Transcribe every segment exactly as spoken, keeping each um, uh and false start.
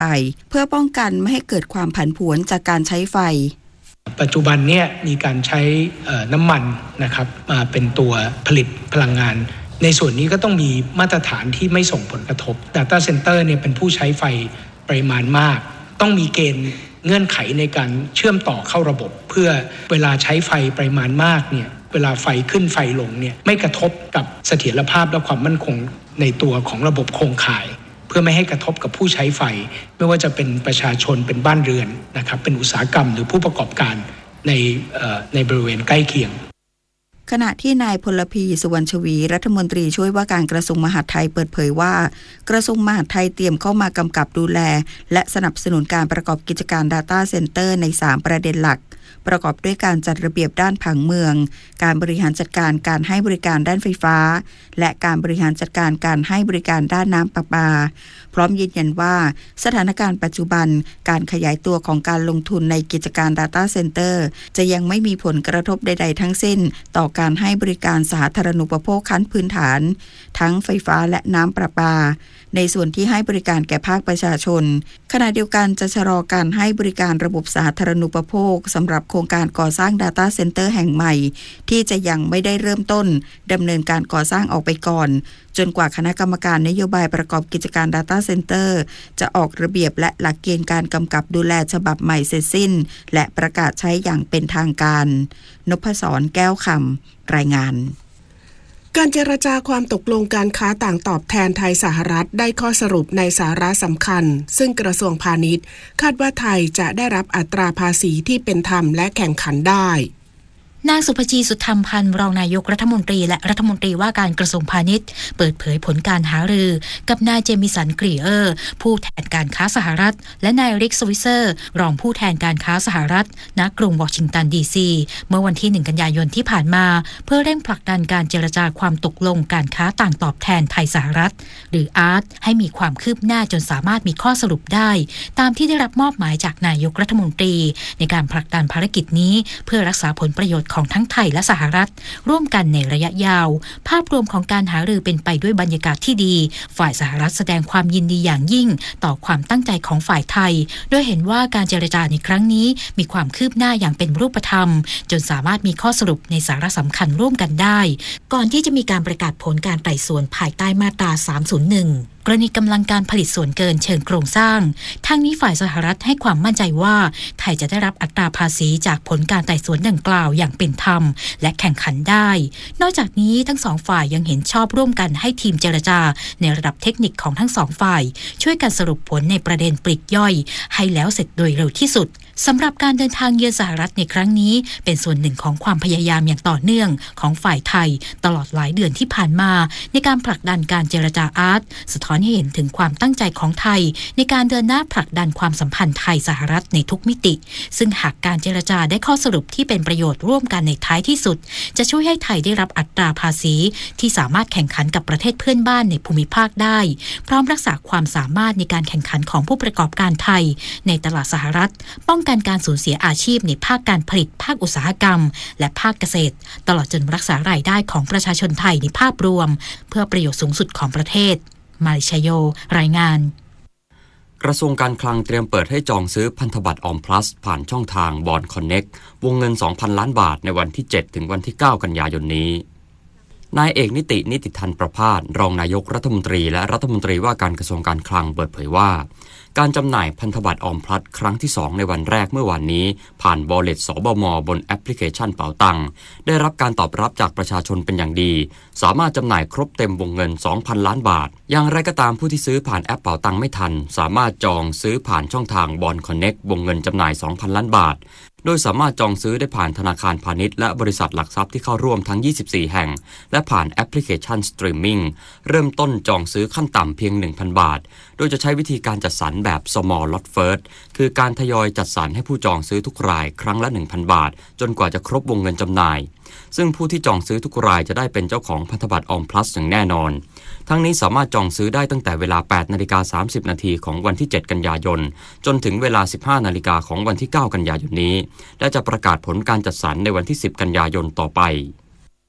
ไปเพื่อป้องกันไม่ให้เกิดความผันผวนจากการใช้ไฟปัจจุบันเนี่ยมีการใช้น้ำมันนะครับมาเป็นตัวผลิตพลังงานในส่วนนี้ก็ต้องมีมาตรฐานที่ไม่ส่งผลกระทบ Data Center เนี่ยเป็นผู้ใช้ไฟปริมาณมากต้องมีเกณฑ์เงื่อนไขในการเชื่อมต่อเข้าระบบเพื่อเวลาใช้ไฟปริมาณมากเนี่ยเวลาไฟขึ้นไฟลงเนี่ยไม่กระทบกับเสถียรภาพและความมั่นคงในตัวของระบบโครงข่ายเพื่อไม่ให้กระทบกับผู้ใช้ไฟไม่ว่าจะเป็นประชาชนเป็นบ้านเรือนนะครับเป็นอุตสาหกรรมหรือผู้ประกอบการในในบริเวณใกล้เคียงขณะที่นายพลพีสุวรรณชวีรัฐมนตรีช่วยว่าการกระทรวงมหาดไทยเปิดเผยว่ากระทรวงมหาดไทยเตรียมเข้ามากำกับดูแลและสนับสนุนการประกอบกิจการ Data Center ในสามประเด็นหลักประกอบด้วยการจัดระเบียบด้านผังเมืองการบริหารจัดการการให้บริการด้านไฟฟ้าและการบริหารจัดการการให้บริการด้านน้ำประปาพร้อมยืนยันว่าสถานการณ์ปัจจุบันการขยายตัวของการลงทุนในกิจการ Data Center จะยังไม่มีผลกระทบใดๆทั้งสิ้นต่อการให้บริการสาธารณูปโภคขั้นพื้นฐานทั้งไฟฟ้าและน้ำประปาในส่วนที่ให้บริการแก่ภาคประชาชนขณะเดียวกันจะชะลอการให้บริการระบบสาธารณูปโภคสำหรับโครงการก่อสร้าง Data Center แห่งใหม่ที่จะยังไม่ได้เริ่มต้นดำเนินการก่อสร้างออกไปก่อนจนกว่าคณะกรรมการนโยบายประกอบกิจการ Data Center จะออกระเบียบและหลักเกณฑ์การกำกับดูแลฉบับใหม่เสร็จสิ้นและประกาศใช้อย่างเป็นทางการนพศรแก้วคำรายงานการเจรจาความตกลงการค้าต่างตอบแทนไทยสหรัฐได้ข้อสรุปในสาระสำคัญซึ่งกระทรวงพาณิชย์คาดว่าไทยจะได้รับอัตราภาษีที่เป็นธรรมและแข่งขันได้นางสุภจีสุธรรมพันธ์รองนายกรัฐมนตรีและรัฐมนตรีว่าการกระทรวงพาณิชย์เปิดเผยผลการหารือกับนายเจมิสันกรีเออร์ผู้แทนการค้าสหรัฐและนายริกสวิเซอร์รองผู้แทนการค้าสหรัฐณกรุงวอชิงตันดีซีเมื่อวันที่หนึ่งกันยายนที่ผ่านมาเพื่อเร่งผลักดันการเจรจาความตกลงการค้าต่างตอบแทนไทยสหรัฐหรืออาร์ตให้มีความคืบหน้าจนสามารถมีข้อสรุปได้ตามที่ได้รับมอบหมายจากนายกรัฐมนตรีในการผลักดันภารกิจนี้เพื่อรักษาผลประโยชน์ของทั้งไทยและสหรัฐร่วมกันในระยะยาวภาพรวมของการหารือเป็นไปด้วยบรรยากาศที่ดีฝ่ายสหรัฐแสดงความยินดีอย่างยิ่งต่อความตั้งใจของฝ่ายไทยโดยเห็นว่าการเจรจาในครั้งนี้มีความคืบหน้าอย่างเป็นรูปธรรมจนสามารถมีข้อสรุปในสาระสำคัญร่วมกันได้ก่อนที่จะมีการประกาศผลการไต่สวนภายใต้มาตราสามศูนย์หนึ่งกรณีกำลังการผลิตส่วนเกินเชิงโครงสร้างทั้งนี้ฝ่ายสหรัฐให้ความมั่นใจว่าไทยจะได้รับอัตราภาษีจากผลการไต่สวนดังกล่าวอย่างเป็นธรรมและแข่งขันได้นอกจากนี้ทั้งสองฝ่ายยังเห็นชอบร่วมกันให้ทีมเจรจาในระดับเทคนิคของทั้งสองฝ่ายช่วยกันสรุปผลในประเด็นปลีกย่อยให้แล้วเสร็จโดยเร็วที่สุดสำหรับการเดินทางเยือนสหรัฐในครั้งนี้เป็นส่วนหนึ่งของความพยายามอย่างต่อเนื่องของฝ่ายไทยตลอดหลายเดือนที่ผ่านมาในการผลักดันการเจรจาอาร์ตสะท้อนให้เห็นถึงความตั้งใจของไทยในการเดินหน้าผลักดันความสัมพันธ์ไทยสหรัฐในทุกมิติซึ่งหากการเจรจาได้ข้อสรุปที่เป็นประโยชน์ร่วมกันในท้ายที่สุดจะช่วยให้ไทยได้รับอัตราภาษีที่สามารถแข่งขันกับประเทศเพื่อนบ้านในภูมิภาคได้พร้อมรักษาความสามารถในการแข่งขันของผู้ประกอบการไทยในตลาดสหรัฐป้องกันการสูญเสียอาชีพในภาคการผลิตภาคอุตสาหกรรมและภาคเกษตรตลอดจนรักษารายได้ของประชาชนไทยในภาพรวมเพื่อประโยชน์สูงสุดของประเทศมาลิชโยรายงานกระทรวงการคลังเตรียมเปิดให้จองซื้อพันธบัตรออมพลัสผ่านช่องทางบอนด์คอนเน็กต์วงเงิน สองพัน ล้านบาทในวันที่เจ็ดถึงวันที่เก้ากันยายนนี้นายเอกนิตินิติธันประภาสรองนายกรัฐมนตรีและรัฐมนตรีว่าการกระทรวงการคลังเปิดเผยว่าการจำหน่ายพันธบัตรออมพลัสครั้งที่สองในวันแรกเมื่อวานนี้ผ่านวอลเล็ตสบมบนแอปพลิเคชันเป๋าตังได้รับการตอบรับจากประชาชนเป็นอย่างดีสามารถจำหน่ายครบเต็มวงเงิน สองพัน ล้านบาทอย่างไรก็ตามผู้ที่ซื้อผ่านแอปเป๋าตังไม่ทันสามารถจองซื้อผ่านช่องทางบอนด์คอนเน็กต์วงเงินจำหน่าย สองพัน ล้านบาทโดยสามารถจองซื้อได้ผ่านธนาคารพาณิชย์และบริษัทหลักทรัพย์ที่เข้าร่วมทั้งยี่สิบสี่แห่งและผ่านแอปพลิเคชันสตรีมมิ่งเริ่มต้นจองซื้อขั้นต่ำเพียง หนึ่งพัน บาทโดยจะใช้วิธีการจัดสรรแบบ small lot first คือการทยอยจัดสรรให้ผู้จองซื้อทุกรายครั้งละ หนึ่งพัน บาทจนกว่าจะครบวงเงินจำหน่ายซึ่งผู้ที่จองซื้อทุกรายจะได้เป็นเจ้าของพันธบัตรออมพลัสอย่างแน่นอนทั้งนี้สามารถจองซื้อได้ตั้งแต่เวลา แปดนาฬิกาสามสิบนาทีของวันที่เจ็ดกันยายนจนถึงเวลา สิบห้านาฬิกาของวันที่เก้ากันยายนนี้และจะประกาศผลการจัดสรรในวันที่สิบกันยายนต่อไป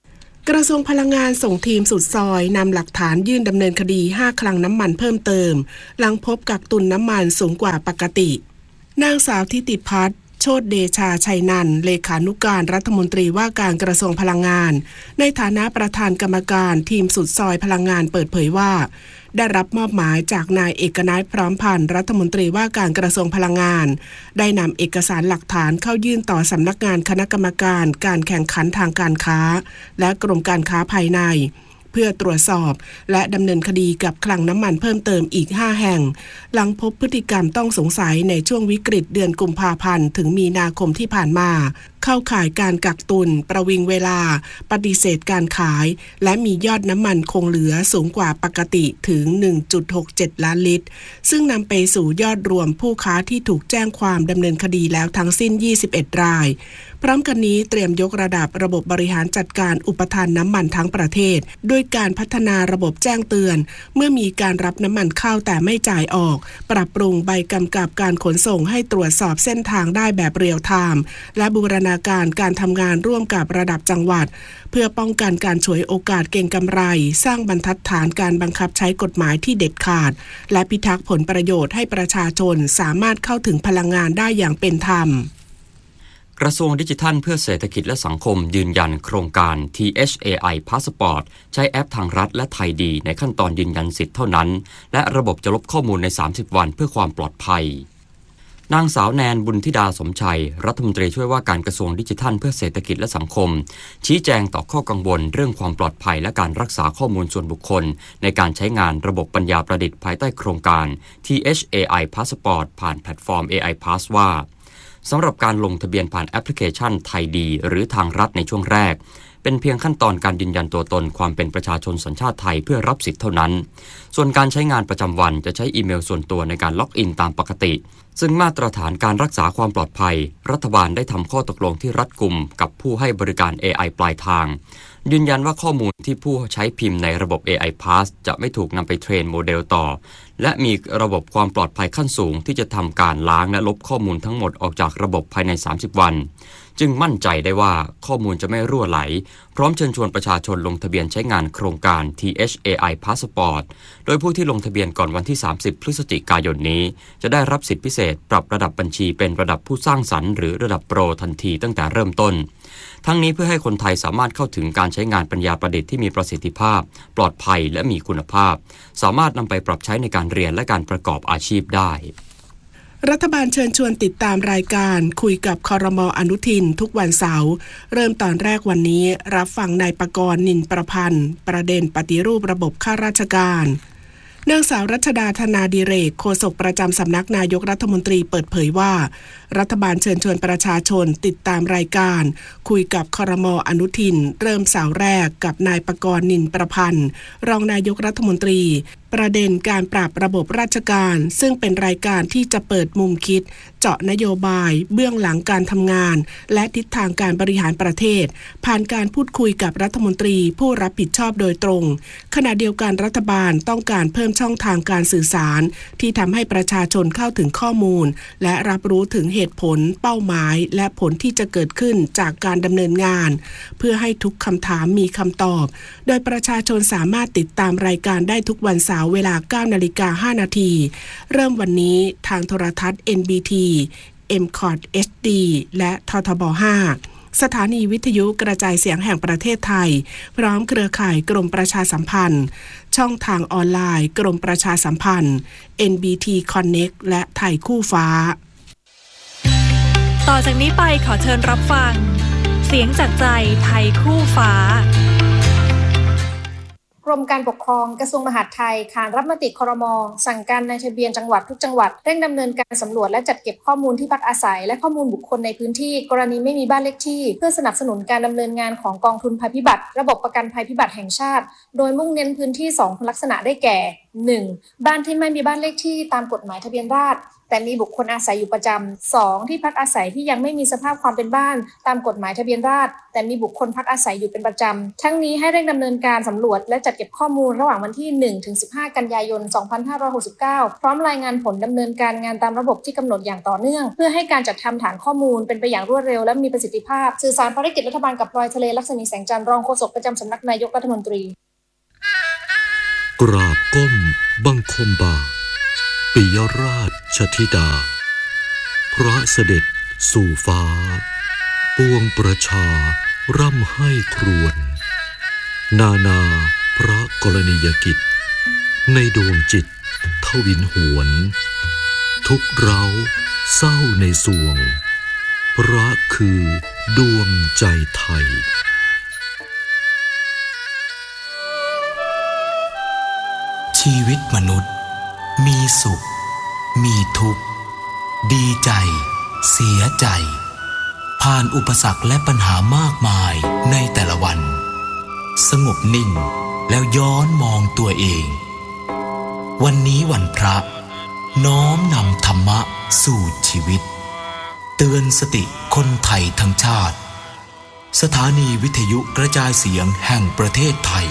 กระทรวงพลังงานส่งทีมสุดซอยนำหลักฐานยื่นดำเนินคดีห้าคลังน้ำมันเพิ่มเติมหลังพบกักตุนน้ำมันสูงกว่าปกตินางสาวทิติพัฒน์โชติเดชาชัยนันท์เลขานุการรัฐมนตรีว่าการกระทรวงพลังงานในฐานะประธานกรรมการทีมสุดซอยพลังงานเปิดเผยว่าได้รับมอบหมายจากนายเอกนัทพร้อมพันธ์รัฐมนตรีว่าการกระทรวงพลังงานได้นำเอกสารหลักฐานเข้ายื่นต่อสำนักงานคณะกรรมการการแข่งขันทางการค้าและกรมการค้าภายในเพื่อตรวจสอบและดำเนินคดีกับคลังน้ำมันเพิ่มเติมอีกห้าแห่งหลังพบพฤติกรรมต้องสงสัยในช่วงวิกฤตเดือนกุมภาพันธ์ถึงมีนาคมที่ผ่านมาเข้าข่ายการกักตุนประวิงเวลาปฏิเสธการขายและมียอดน้ำมันคงเหลือสูงกว่าปกติถึง หนึ่งจุดหกเจ็ด ล้านลิตรซึ่งนำไปสู่ยอดรวมผู้ค้าที่ถูกแจ้งความดำเนินคดีแล้วทั้งสิ้นยี่สิบเอ็ดรายพร้อมกันนี้เตรียมยกระดับระบบบบริหารจัดการอุปทานน้ำมันทั้งประเทศด้วยการพัฒนาระบบแจ้งเตือนเมื่อมีการรับน้ำมันเข้าแต่ไม่จ่ายออกปรับปรุงใบกำกับการขนส่งให้ตรวจสอบเส้นทางได้แบบเรียลไทม์และบูรณาการการทำงานร่วมกับระดับจังหวัดเพื่อป้องกันการฉวยโอกาสเก็งกำไรสร้างบรรทัดฐานการบังคับใช้กฎหมายที่เด็ดขาดและพิทักษ์ผลประโยชน์ให้ประชาชนสามารถเข้าถึงพลังงานได้อย่างเป็นธรรมกระทรวงดิจิทัลเพื่อเศรษฐกิจและสังคมยืนยันโครงการ ที เอช เอ ไอ Passport ใช้แอปทางรัฐและไทยดีในขั้นตอนยืนยันสิทธิ์เท่านั้นและระบบจะลบข้อมูลในสามสิบวันเพื่อความปลอดภัยนางสาวแนนบุญธิดาสมชัยรัฐมนตรีช่วยว่าการกระทรวงดิจิทัลเพื่อเศรษฐกิจและสังคมชี้แจงต่อข้อกังวลเรื่องความปลอดภัยและการรักษาข้อมูลส่วนบุคคลในการใช้งานระบบปัญญาประดิษฐ์ภายใต้โครงการ ที เอช เอ ไอ Passport ผ่านแพลตฟอร์ม เอ ไอ Pass ว่าสำหรับการลงทะเบียนผ่านแอปพลิเคชันไทยดีหรือทางรัฐในช่วงแรกเป็นเพียงขั้นตอนการยืนยันตัวตนความเป็นประชาชนสัญชาติไทยเพื่อรับสิทธิ์เท่านั้นส่วนการใช้งานประจำวันจะใช้อีเมลส่วนตัวในการล็อกอินตามปกติซึ่งมาตรฐานการรักษาความปลอดภัยรัฐบาลได้ทำข้อตกลงที่รัดกุมกับผู้ให้บริการ เอ ไอ ปลายทางยืนยันว่าข้อมูลที่ผู้ใช้พิมพ์ในระบบ เอ ไอ Pass จะไม่ถูกนำไปเทรนโมเดลต่อและมีระบบความปลอดภัยขั้นสูงที่จะทำการล้างและลบข้อมูลทั้งหมดออกจากระบบภายในสามสิบวันจึงมั่นใจได้ว่าข้อมูลจะไม่รั่วไหลพร้อมเชิญชวนประชาชนลงทะเบียนใช้งานโครงการ ที เอช เอ ไอ Passport โดยผู้ที่ลงทะเบียนก่อนวันที่สามสิบพฤศจิกายนนี้จะได้รับสิทธิพิเศษปรับระดับบัญชีเป็นระดับผู้สร้างสรรค์หรือระดับโปรทันทีตั้งแต่เริ่มต้นทั้งนี้เพื่อให้คนไทยสามารถเข้าถึงการใช้งานปัญญาประดิษฐ์ที่มีประสิทธิภาพปลอดภัยและมีคุณภาพสามารถนำไปปรับใช้ในการเรียนและการประกอบอาชีพได้รัฐบาลเชิญชวนติดตามรายการคุยกับครม.อนุทินทุกวันเสาร์เริ่มตอนแรกวันนี้รับฟังนายปกรณ์นินประพันธ์ประเด็นปฏิรูประบบข้าราชการนางสาวรัชดาธนาดิเรกโฆษกประจำสำนักนายกรัฐมนตรีเปิดเผยว่ารัฐบาลเชิญชวนประชาชนติดตามรายการคุยกับครม.อนุทินเริ่มเสาร์แรกกับนายปกรณ์นินประพันธ์รองนายกรัฐมนตรีประเด็นการปรับระบบราชการซึ่งเป็นรายการที่จะเปิดมุมคิดเจาะนโยบายเบื้องหลังการทำงานและทิศทางการบริหารประเทศผ่านการพูดคุยกับรัฐมนตรีผู้รับผิดชอบโดยตรงขณะเดียวกันรัฐบาลต้องการเพิ่มช่องทางการสื่อสารที่ทำให้ประชาชนเข้าถึงข้อมูลและรับรู้ถึงเหตุผลเป้าหมายและผลที่จะเกิดขึ้นจากการดำเนินงานเพื่อให้ทุกคำถามมีคำตอบโดยประชาชนสามารถติดตามรายการได้ทุกวันเสาร์เวลา เก้านาฬิกาห้านาทีเริ่มวันนี้ทางโทรทัศน์ เอ็น บี ที เอ็ม คอท เอช ดี และททบ ห้าสถานีวิทยุกระจายเสียงแห่งประเทศไทยพร้อมเครือข่ายกรมประชาสัมพันธ์ช่องทางออนไลน์กรมประชาสัมพันธ์ เอ็น บี ที Connect และไทยคู่ฟ้าต่อจากนี้ไปขอเชิญรับฟังเสียงจากใจไทยคู่ฟ้ากรมการปกครองกระทรวงมหาดไทยขานรับมติครม.สั่งการนายทะเบียนจังหวัดทุกจังหวัดเร่งดำเนินการสำรวจและจัดเก็บข้อมูลที่พักอาศัยและข้อมูลบุคคลในพื้นที่กรณีไม่มีบ้านเลขที่เพื่อสนับสนุนการดำเนินงานของกองทุนภัยพิบัติระบบประกันภัยพิบัติแห่งชาติโดยมุ่งเน้นพื้นที่สองลักษณะได้แก่หนึ่ง บ้านที่ไม่มีบ้านเลขที่ตามกฎหมายทะเบียนราษฎร์แต่มีบุคคลอาศัยอยู่ประจำ สอง ที่พักอาศัยที่ยังไม่มีสภาพความเป็นบ้านตามกฎหมายทะเบียนราษฎร์แต่มีบุคคลพักอาศัยอยู่เป็นประจำทั้งนี้ให้เร่งดำเนินการสำรวจและจัดเก็บข้อมูลระหว่างวันที่ หนึ่งถึงสิบห้า กันยายน สองพันห้าร้อยหกสิบเก้า พร้อมรายงานผลดำเนินการงานตามระบบที่กำหนดอย่างต่อเนื่องเพื่อให้การจัดทำฐานข้อมูลเป็นไปอย่างรวดเร็วและมีประสิทธิภาพสื่อสารภารกิจรัฐบาลกับพลอยทะเลลักษณีแสงจันทร์รองโฆษกประจำสำนักนายกรัฐมนตรีกราบก้มบังคมบาทปิยราชธิดาพระเสด็จสู่ฟ้าปวงประชาร่ำให้ครวญนานาพระกรณียกิจในดวงจิตทวินหวนทุกเร้าเศร้าในสวงพระคือดวงใจไทยชีวิตมนุษย์มีสุขมีทุกข์ดีใจเสียใจผ่านอุปสรรคและปัญหามากมายในแต่ละวันสงบนิ่งแล้วย้อนมองตัวเองวันนี้วันพระน้อมนำธรรมะสู่ชีวิตเตือนสติคนไทยทั้งชาติสถานีวิทยุกระจายเสียงแห่งประเทศไทย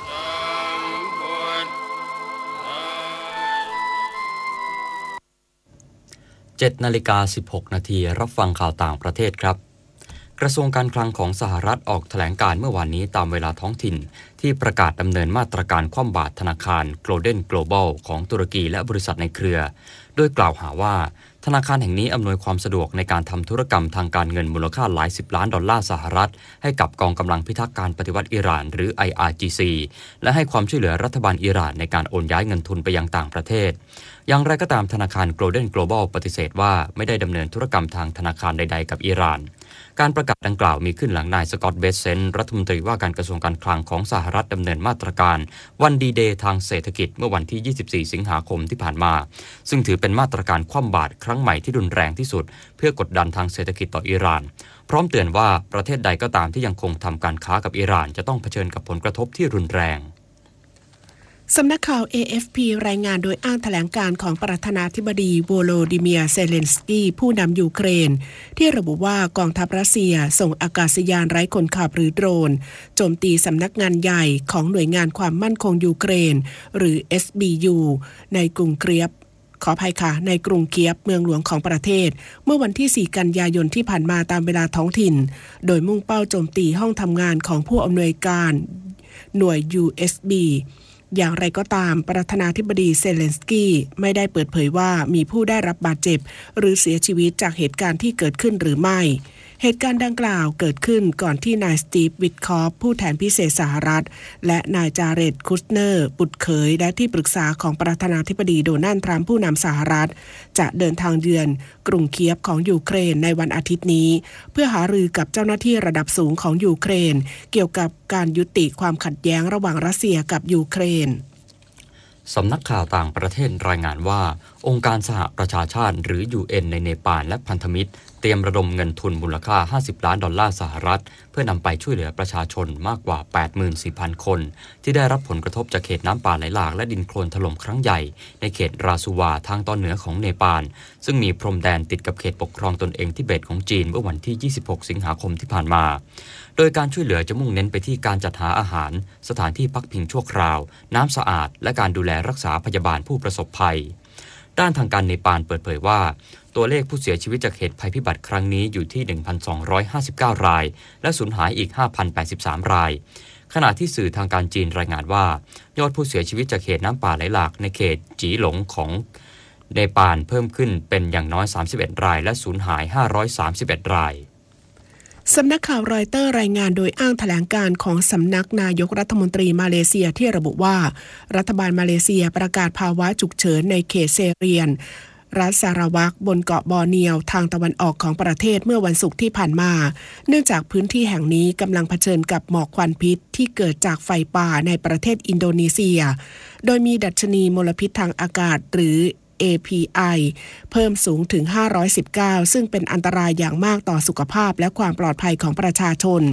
เจ็ดนาฬิกาสิบหกนาทีรับฟังข่าวต่างประเทศครับกระทรวงการคลังของสหรัฐออกแถลงการเมื่อวานนี้ตามเวลาท้องถิ่นที่ประกาศดำเนินมาตรการคว่ำบาตรธนาคาร Golden Global ของตุรกีและบริษัทในเครือโดยกล่าวหาว่าธนาคารแห่งนี้อำนวยความสะดวกในการทำธุรกรรมทางการเงินมูลค่าหลายสิบล้านดอลลาร์สหรัฐให้กับกองกำลังพิทักษ์การปฏิวัติอิหร่านหรือ ไอ อาร์ จี ซี และให้ความช่วยเหลือรัฐบาลอิหร่านในการโอนย้ายเงินทุนไปยังต่างประเทศอย่างไรก็ตามธนาคาร Golden Global ปฏิเสธว่าไม่ได้ดำเนินธุรกรรมทางธนาคารใดๆกับอิหร่านการประกาศดังกล่าวมีขึ้นหลังนายสกอตต์ เบสเซนต์รัฐมนตรีว่าการกระทรวงการคลังของสหรัฐดำเนินมาตรการวันดีเดย์ทางเศรษฐกิจเมื่อวันที่ยี่สิบสี่สิงหาคมที่ผ่านมาซึ่งถือเป็นมาตรการคว่ำบาตรครั้งใหม่ที่รุนแรงที่สุดเพื่อกดดันทางเศรษฐกิจต่ออิหร่านพร้อมเตือนว่าประเทศใดก็ตามที่ยังคงทำการค้ากับอิหร่านจะต้องเผชิญกับผลกระทบที่รุนแรงสำนักข่าว เอ เอฟ พี รายงานโดยอ้างแถลงการของประธานาธิบดีโวโลดิเมียร์เซเลนสกี้ผู้นำยูเครนที่ระบุว่ากองทัพรัสเซียส่งอากาศยานไร้คนขับหรือโดรนโจมตีสำนักงานใหญ่ของหน่วยงานความมั่นคงยูเครนหรือ เอส บี ยู ในกรุงเคียฟขออภัยค่ะในกรุงเคียฟเมืองหลวงของประเทศเมื่อวันที่สี่กันยายนที่ผ่านมาตามเวลาท้องถิ่นโดยมุ่งเป้าโจมตีห้องทำงานของผู้อำนวยการหน่วย ยู เอส บี อย่างไรก็ตามประธานาธิบดีเซเลนสกี้ไม่ได้เปิดเผยว่ามีผู้ได้รับบาดเจ็บหรือเสียชีวิตจากเหตุการณ์ที่เกิดขึ้นหรือไม่เหตุการณ์ดังกล่าวเกิดขึ้นก่อนที่นายสตีฟวิทคอฟผู้แทนพิเศษสหรัฐและนายจาเรดคุชเนอร์บุตรเขยและที่ปรึกษาของประธานาธิบดีโดนัลด์ทรัมป์ผู้นำสหรัฐจะเดินทางเยือนกรุงเคียฟของยูเครนในวันอาทิตย์นี้เพื่อหารือกับเจ้าหน้าที่ระดับสูงของยูเครนเกี่ยวกับการยุติความขัดแย้งระหว่างรัสเซียกับยูเครนสำนักข่าวต่างประเทศรายงานว่าองค์การสหประชาชาติหรือ ยู เอ็น ในเนปาลและพันธมิตรเตรียมระดมเงินทุนมูลค่าห้าสิบล้านดอลลาร์สหรัฐเพื่อนำไปช่วยเหลือประชาชนมากกว่า แปดหมื่นสี่พัน คนที่ได้รับผลกระทบจากเหตุน้ำป่าไหลหลากและดินโคลนถล่มครั้งใหญ่ในเขตราซูวาทางตอนเหนือของเนปาลซึ่งมีพรมแดนติดกับเขตปกครองตนเองทิเบตของจีนเมื่อวันที่ยี่สิบหกสิงหาคมที่ผ่านมาโดยการช่วยเหลือจะมุ่งเน้นไปที่การจัดหาอาหารสถานที่พักพิงชั่วคราวน้ำสะอาดและการดูแลรักษาพยาบาลผู้ประสบภัยด้านทางการเนปาลเปิดเผยว่าตัวเลขผู้เสียชีวิตจากเหตุภัยพิบัติครั้งนี้อยู่ที่ หนึ่งพันสองร้อยห้าสิบเก้า รายและสูญหายอีก ห้าพันแปดสิบสาม รายขณะที่สื่อทางการจีนรายงานว่ายอดผู้เสียชีวิตจากเหตุน้ำป่าไหลหลากในเขตจีหลงของเนปาลเพิ่มขึ้นเป็นอย่างน้อยสามสิบเอ็ดรายและสูญหายห้าร้อยสามสิบเอ็ดรายสำนักข่าวรอยเตอร์รายงานโดยอ้างแถลงการของสำนักนายกรัฐมนตรีมาเลเซียที่ระบุว่ารัฐบาลมาเลเซียประกาศภาวะฉุกเฉินในเขตเซเรียนรัฐซาราวักบนเกาะบอร์เนียวทางตะวันออกของประเทศเมื่อวันศุกร์ที่ผ่านมาเนื่องจากพื้นที่แห่งนี้กำลังเผชิญกับหมอกควันพิษที่เกิดจากไฟป่าในประเทศอินโดนีเซียโดยมีดัชนีมลพิษทางอากาศหรือ เอ พี ไอ เพิ่มสูงถึงห้าร้อยสิบเก้าซึ่งเป็นอันตรายอย่างมากต่อสุขภาพและความปลอดภัยของประชาชน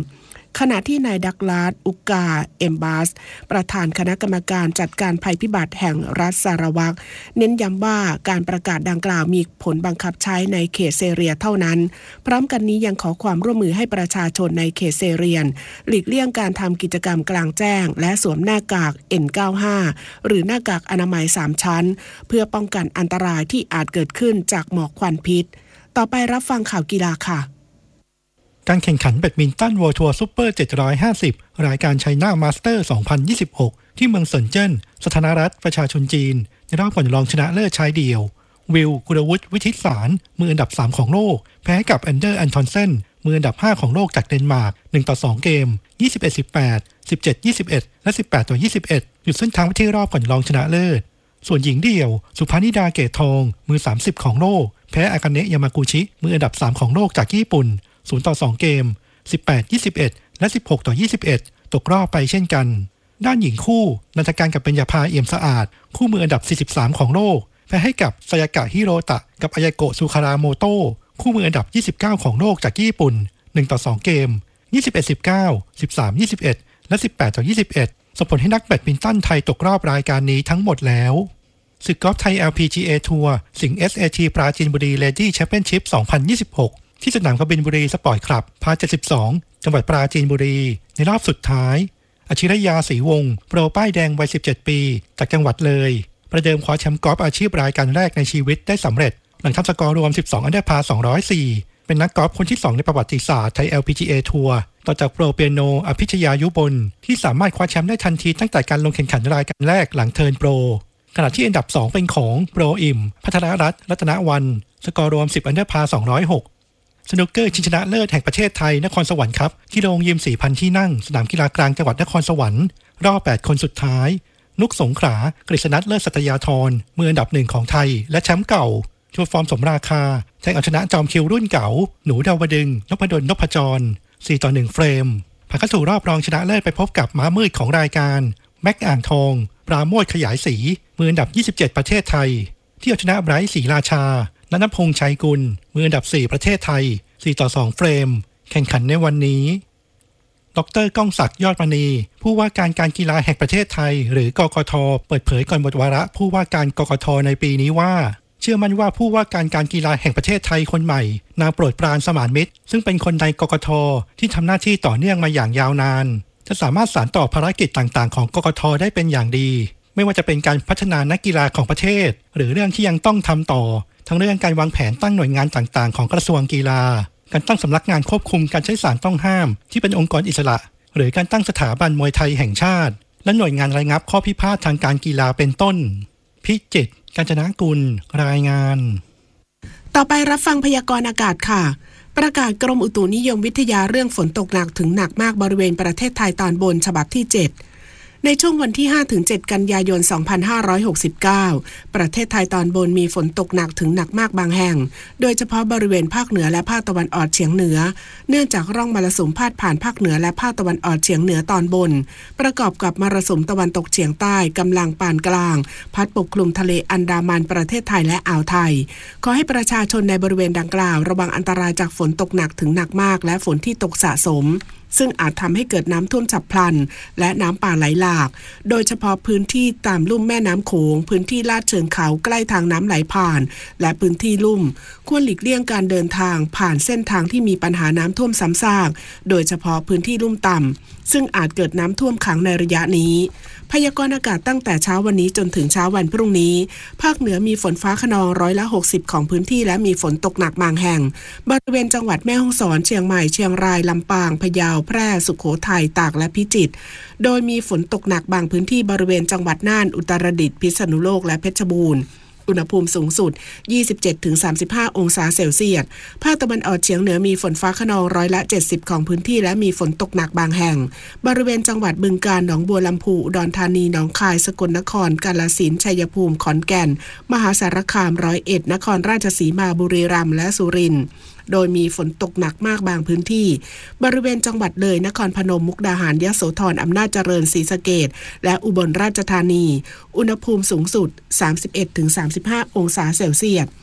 ขณะที่นายดักลาสอุกาเอมบาสประธานคณะกรรมการจัดการภัยพิบัติแห่งรัฐซาราวักเน้นย้ำว่าการประกาศดังกล่าวมีผลบังคับใช้ในเขตเซเรียเท่านั้นพร้อมกันนี้ยังขอความร่วมมือให้ประชาชนในเขตเซเรียนหลีกเลี่ยงการทำกิจกรรมกลางแจ้งและสวมหน้ากาก เอ็น เก้าสิบห้า หรือหน้ากากอนามัยสามชั้นเพื่อป้องกันอันตรายที่อาจเกิดขึ้นจากหมอกควันพิษต่อไปรับฟังข่าวกีฬาค่ะการแข่งขันแบดมินตัน World Tour Super เจ็ดร้อยห้าสิบรายการไชน่ามาสเตอร์ สองพันยี่สิบหก ที่เมืองเซินเจิ้นสาธารณรัฐประชาชนจีนในรอบก่อนรองชนะเลิศชายเดี่ยววิลกุลวุฒิวิทิตสารมืออันดับสามของโลกแพ้กับแอนเดอร์แอนทอนเซนมืออันดับห้าของโลกจากเดนมาร์กหนึ่งต่อสองเกม ยี่สิบเอ็ด สิบแปด สิบเจ็ด ยี่สิบเอ็ด และ สิบแปดต่อยี่สิบเอ็ด หยุดเส้นทางไปที่รอบก่อนรองชนะเลิศส่วนหญิงเดี่ยวสุภานิดาเกตทองมือสามสิบของโลกแพ้อากาเนะยามากุชิมืออันดับสามของโลกจากญี่ปุ่นศูนย์ต่อสองเกมสิบแปด ยี่สิบเอ็ด และสิบหกต่อยี่สิบเอ็ดตกรอบไปเช่นกันด้านหญิงคู่นันทการกับเบญญาภาเอี่ยมสะอาดคู่มืออันดับสี่สิบสามของโลกแพ้ให้กับซายากะฮิโรตะกับอายาโกะซูคาราโมโตะคู่มืออันดับยี่สิบเก้าของโลกจากญี่ปุ่นหนึ่งต่อสองเกมยี่สิบเอ็ด สิบเก้า สิบสาม ยี่สิบเอ็ดและสิบแปดต่อยี่สิบเอ็ดส่งผลให้นักแบดมินตันไทยตกรอบรายการนี้ทั้งหมดแล้วศึกกอล์ฟไทย แอล พี จี เอ ทัวร์สิงห์ เอส เอ ที ปราจีนบุรีเลดี้แชมเปี้ยนชิพ สองพันยี่สิบหกที่สนามกบินบุรีสปอร์ตคลับพาเจ็ดสิบสองจังหวัดปราจีนบุรีในรอบสุดท้ายอชิรยาศรีวงศ์โปรป้ายแดงวัยสิบเจ็ดปีจากจังหวัดเลยประเดิมคว้าแชมป์กอล์ฟอาชีพรายการแรกในชีวิตได้สำเร็จหลังทำสกอร์รวมสิบสองอันเดอร์พาร์สองร้อยสี่เป็นนักกอล์ฟคนที่สองในประวัติศาสตร์ไทย แอล พี จี เอ ทัวร์ต่อจากโปรเปียโนอภิชยายุบลที่สามารถคว้าแชมป์ได้ทันทีตั้งแต่การลงแข่งขันรายการแรกหลังเทิร์นโปรขณะที่อันดับสองเป็นของโปรอิมพัทรรัตน์รัตนวรรณสกอร์รวมสิบอันเดอร์พาร์สองร้อยหกสนุกเกอร์ชิงชนะเลิศแห่งประเทศไทยนครสวรรค์ครับที่โรงยิม สี่พัน ที่นั่งสนามกีฬากลางจังหวัดนครสวรรค์รอบแปดคนสุดท้ายนุกสงขลากฤษณัทเลิศสัตยาธรมืออันดับหนึ่งของไทยและแชมป์เก่าโชว์ฟอร์มสมราคาแทงเอาชนะจอมคิวรุ่นเก่าหนูดาวดึงนพดลนพจรสี่ต่อหนึ่งเฟรมผ่านเข้าสู่รอบรองชนะเลิศไปพบกับม้ามืดของรายการแม็กอ่างทองปราโมทขยายศรีมืออันดับยี่สิบเจ็ดประเทศไทยที่เอาชนะไบรท์ศรีราชาณณพงษ์ชัยกุลมืออันดับสี่ประเทศไทยสี่ต่อสองเฟรมแข่งขันในวันนี้ดร.ก้องศักดิ์ยอดมณีผู้ว่าการการกีฬาแห่งประเทศไทยหรือกกท.เปิดเผยก่อนหมดวาระผู้ว่าการกกท.ในปีนี้ว่าเชื่อมั่นว่าผู้ว่าการการกีฬาแห่งประเทศไทยคนใหม่นางโปรดปรานสมานมิตรซึ่งเป็นคนในกกท.ที่ทำหน้าที่ต่อเนื่องมาอย่างยาวนานจะสามารถสานต่อภารกิจต่างๆของกกท.ได้เป็นอย่างดีไม่ว่าจะเป็นการพัฒนานักกีฬาของประเทศหรือเรื่องที่ยังต้องทำต่อทั้งเรื่องการวางแผนตั้งหน่วยงานต่างๆของกระทรวงกีฬาการตั้งสำนักงานควบคุมการใช้สารต้องห้ามที่เป็นองค์กรอิสระหรือการตั้งสถาบันมวยไทยแห่งชาติและหน่วยงานระงับข้อพิพาททางการกีฬาเป็นต้นพิจิตรกาญจนกุลรายงานต่อไปรับฟังพยากรณ์อากาศค่ะประกาศกรมอุตุนิยมวิทยาเรื่องฝนตกหนักถึงหนักมากบริเวณประเทศไทยตอนบนฉบับที่เจ็ดในช่วงวันที่ ห้าถึงเจ็ด กันยายน สองพันห้าร้อยหกสิบเก้า ประเทศไทยตอนบนมีฝนตกหนักถึงหนักมากบางแห่งโดยเฉพาะบริเวณภาคเหนือและภาคตะวันออกเฉียงเหนือเนื่องจากร่องมรสุมพาดผ่านภาคเหนือและภาคตะวันออกเฉียงเหนือตอนบนประกอบกับมรสุมตะวันตกเฉียงใต้กำลังปานกลางพัดปกคลุมทะเลอันดามันประเทศไทยและอ่าวไทยขอให้ประชาชนในบริเวณดังกล่าวระวังอันตรายจากฝนตกหนักถึงหนักมากและฝนที่ตกสะสมซึ่งอาจทำให้เกิดน้ำท่วมฉับพลันและน้ำป่าไหลหลากโดยเฉพาะพื้นที่ตามลุ่มแม่น้ำโขงพื้นที่ลาดเชิงเขาใกล้ทางน้ำไหลผ่านและพื้นที่ลุ่มควรหลีกเลี่ยงการเดินทางผ่านเส้นทางที่มีปัญหาน้ำท่วมซ้ำซากโดยเฉพาะพื้นที่ลุ่มต่ำซึ่งอาจเกิดน้ำท่วมขังในระยะนี้พยากรณ์อากาศตั้งแต่เช้าวันนี้จนถึงเช้าวันพรุ่งนี้ภาคเหนือมีฝนฟ้าคะนองร้อยละหกสิบของพื้นที่และมีฝนตกหนักบางแห่งบริเวณจังหวัดแม่ฮ่องสอนเชียงใหม่เชียงรายลำปางพะเยาแพร่สุโขทัยตากและพิจิตรโดยมีฝนตกหนักบางพื้นที่บริเวณจังหวัดน่านอุตรดิตถ์พิษณุโลกและเพชรบูรณ์อุณหภูมิสูงสุด ยี่สิบเจ็ดถึงสามสิบห้า องศาเซลเซียสภาคตะวันออกเฉียงเหนือมีฝนฟ้าคะนองร้อยละเจ็ดสิบของพื้นที่และมีฝนตกหนักบางแห่งบริเวณจังหวัดบึงกาฬหนองบัวลำพูอุดรธานีหนองคายสกลนครกาฬสินธุ์ชัยภูมิขอนแก่นมหาสารคามร้อยเอ็ดนครราชสีมาบุรีรัมย์และสุรินทร์โดยมีฝนตกหนักมากบางพื้นที่บริเวณจังหวัดเลยนครพนมมุกดาหารยโสธรอำนาจเจริญศรีสะเกษและอุบลราชธานีอุณหภูมิสูงสุด สามสิบเอ็ดถึงสามสิบห้า องศาเซลเซียส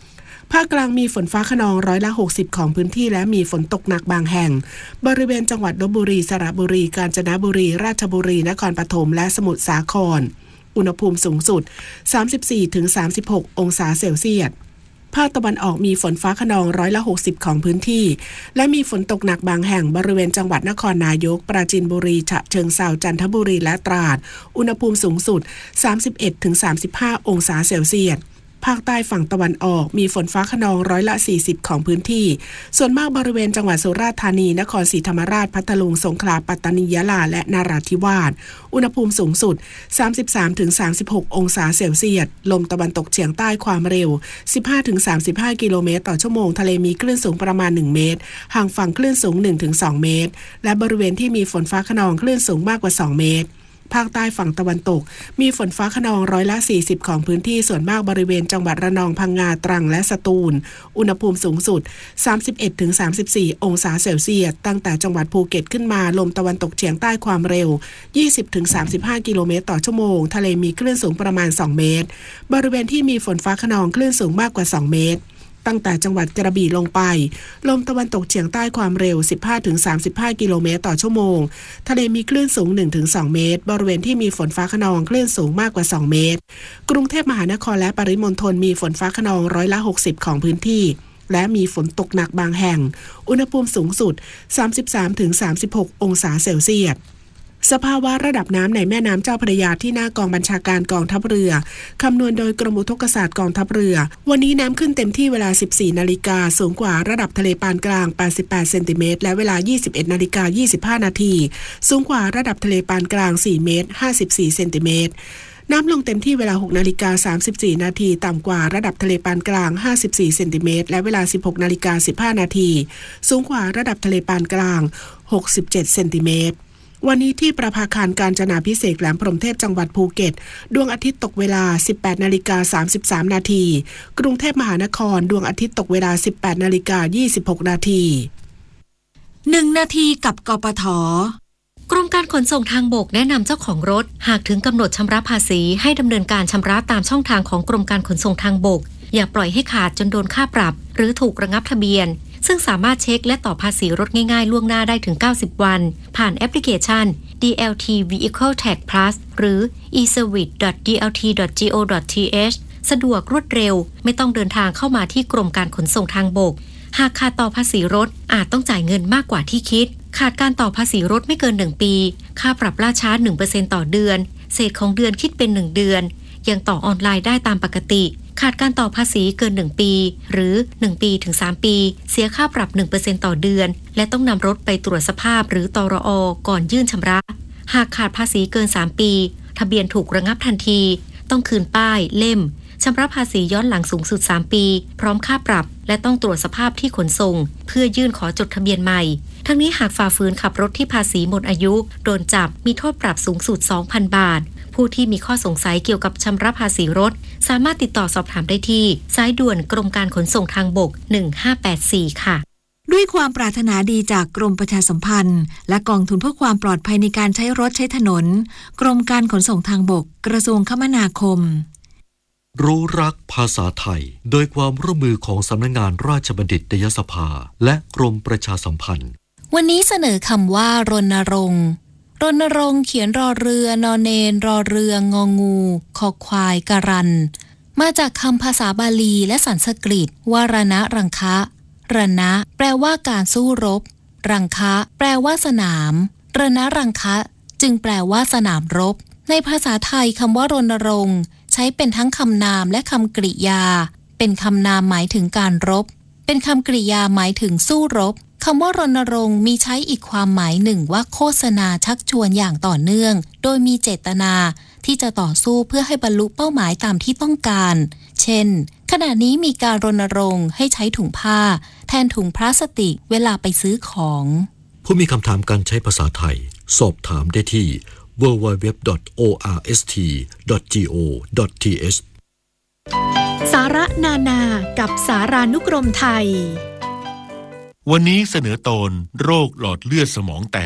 ภาคกลางมีฝนฟ้าคะนองร้อยละหกสิบของพื้นที่และมีฝนตกหนักบางแห่งบริเวณจังหวัดลพบุรีสระบุรีกาญจนบุรีราชบุรีนครปฐมและสมุทรสาครอุณหภูมิสูงสุด สามสิบสี่ถึงสามสิบหก องศาเซลเซียสภาคตะวันออกมีฝนฟ้าคะนองร้อยละหกสิบของพื้นที่และมีฝนตกหนักบางแห่งบริเวณจังหวัดนครนายกปราจีนบุรีฉะเชิงเทราจันทบุรีและตราดอุณหภูมิสูงสุด สามสิบเอ็ดถึงสามสิบห้า องศาเซลเซียสภาคใต้ฝั่งตะวันออกมีฝนฟ้าคะนองร้อยละสี่สิบของพื้นที่ส่วนมากบริเวณจังหวัดสุราษฎร์ธานีนครศรีธรรมราชพัทลุงสงขลาปัตตานียะลาและนราธิวาสอุณหภูมิสูงสุด สามสิบสามถึงสามสิบหก องศาเซลเซียสลมตะวันตกเฉียงใต้ความเร็ว สิบห้าถึงสามสิบห้า กิโลเมตรต่อชั่วโมงทะเลมีคลื่นสูงประมาณหนึ่งเมตรห่างฝั่งคลื่นสูง หนึ่งถึงสอง เมตรและบริเวณที่มีฝนฟ้าคะนองคลื่นสูงมากกว่าสองเมตรภาคใต้ฝั่งตะวันตกมีฝนฟ้าคะนองร้อยละสี่สิบของพื้นที่ส่วนมากบริเวณจังหวัดระนองพังงาตรังและสตูลอุณหภูมิสูงสุด สามสิบเอ็ดถึงสามสิบสี่ องศาเซลเซียสตั้งแต่จังหวัดภูเก็ตขึ้นมาลมตะวันตกเฉียงใต้ความเร็ว ยี่สิบถึงสามสิบห้า กิโลเมตรต่อชั่วโมงทะเลมีคลื่นสูงประมาณสองเมตรบริเวณที่มีฝนฟ้าคะนองคลื่นสูงมากกว่าสองเมตรตั้งแต่จังหวัดกระบี่ลงไปลมตะวันตกเฉียงใต้ความเร็ว สิบห้าถึงสามสิบห้า กิโลเมตรต่อชั่วโมงทะเลมีคลื่นสูง หนึ่งถึงสอง เมตรบริเวณที่มีฝนฟ้าคะนองคลื่นสูงมากกว่าสองเมตรกรุงเทพมหานครและปริมณฑลมีฝนฟ้าคะนองร้อยละหกสิบของพื้นที่และมีฝนตกหนักบางแห่งอุณหภูมิสูงสุด สามสิบสามถึงสามสิบหก องศาเซลเซียสสภาวะระดับน้ำในแม่น้ำเจ้าพระยาที่หน้ากองบัญชาการกองทัพเรือคำนวณโดยกรมอุทกศาสตร์กองทัพเรือวันนี้น้ำขึ้นเต็มที่เวลา สิบสี่นาฬิกาสูงกว่าระดับทะเลปานกลางแปดสิบแปดเซนติเมตรและเวลา ยี่สิบเอ็ดนาฬิกายี่สิบห้านาทีสูงกว่าระดับทะเลปานกลางสี่เมตรห้าสิบสี่เซนติเมตรน้ำลงเต็มที่เวลา หกนาฬิกาสามสิบสี่นาทีต่ำกว่าระดับทะเลปานกลางห้าสิบสี่เซนติเมตรและเวลา สิบหกนาฬิกาสิบห้านาทีสูงกว่าระดับทะเลปานกลางหกสิบเจ็ดเซนติเมตรวันนี้ที่ประภาคารกาญจนาภิเษกแหลมพรหมเทพจังหวัดภูเก็ตดวงอาทิตย์ตกเวลา สิบแปดนาฬิกาสามสิบสามนาทีกรุงเทพมหานครดวงอาทิตย์ตกเวลา สิบแปดนาฬิกายี่สิบหกนาทีหนึ่งนาทีกับกปท. กรมการขนส่งทางบกแนะนำเจ้าของรถหากถึงกำหนดชำระภาษีให้ดำเนินการชำระตามช่องทางของกรมการขนส่งทางบกอย่าปล่อยให้ขาดจนโดนค่าปรับหรือถูกระงับทะเบียนซึ่งสามารถเช็คและต่อภาษีรถง่ายๆล่วงหน้าได้ถึงเก้าสิบวันผ่านแอปพลิเคชัน ดี แอล ที Vehicle Tag Plus หรือ อี เซอร์วิส ดอท ดี แอล ที ดอท จี โอ ดอท ที เอช สะดวกรวดเร็วไม่ต้องเดินทางเข้ามาที่กรมการขนส่งทางบกหากขาดต่อภาษีรถอาจต้องจ่ายเงินมากกว่าที่คิดขาดการต่อภาษีรถไม่เกินหนึ่งปีค่าปรับล่าช้า หนึ่งเปอร์เซ็นต์ ต่อเดือนเศษของเดือนคิดเป็นหนึ่งเดือนยังต่อออนไลน์ได้ตามปกติขาดการต่อภาษีเกินหนึ่งปีหรือหนึ่งปีถึงสามปีเสียค่าปรับ หนึ่งเปอร์เซ็นต์ ต่อเดือนและต้องนำรถไปตรวจสภาพหรือตรอ.ก่อนยื่นชำระหากขาดภาษีเกินสามปีทะเบียนถูกระงับทันทีต้องคืนป้ายเล่มชำระภาษีย้อนหลังสูงสุดสามปีพร้อมค่าปรับและต้องตรวจสภาพที่ขนส่งเพื่อยื่นขอจดทะเบียนใหม่ทั้งนี้หากฝ่าฝืนขับรถที่ภาษีหมดอายุโดนจับมีโทษปรับสูงสุด สองพัน บาทผู้ที่มีข้อสงสัยเกี่ยวกับชำระภาษีรถสามารถติดต่อสอบถามได้ที่สายด่วนกรมการขนส่งทางบกหนึ่งห้าแปดสี่ค่ะด้วยความปรารถนาดีจากกรมประชาสัมพันธ์และกองทุนเพื่อความปลอดภัยในการใช้รถใช้ถนนกรมการขนส่งทางบกกระทรวงคมนาคมรู้รักภาษาไทยโดยความร่วมมือของสำนักงานราชบัณฑิตยสภาและกรมประชาสัมพันธ์วันนี้เสนอคำว่ารณรงค์รณรงค์เขียนรอเรือนอนเนนรอเรืององูคอควายการันมาจากคำภาษาบาลีและสันสกฤตวารณะรังคะรณะแปลว่าการสู้รบรังคะแปลว่าสนามรณะรังคะจึงแปลว่าสนามรบในภาษาไทยคำว่ารณรงค์ใช้เป็นทั้งคำนามและคำกริยาเป็นคำนามหมายถึงการรบเป็นคำกริยาหมายถึงสู้รบคำว่ารณรงค์มีใช้อีกความหมายหนึ่งว่าโฆษณาชักชวนอย่างต่อเนื่องโดยมีเจตนาที่จะต่อสู้เพื่อให้บรรลุเป้าหมายตามที่ต้องการเช่นขณะนี้มีการรณรงค์ให้ใช้ถุงผ้าแทนถุงพลาสติกเวลาไปซื้อของผู้มีคำถามการใช้ภาษาไทยสอบถามได้ที่ ดับเบิลยู ดับเบิลยู ดับเบิลยู ดอท โอ อาร์ เอส ที ดอท จี โอ ดอท ที เอชสาระนานากับสารานุกรมไทยวันนี้เสนอตอนโรคหลอดเลือดสมองแตก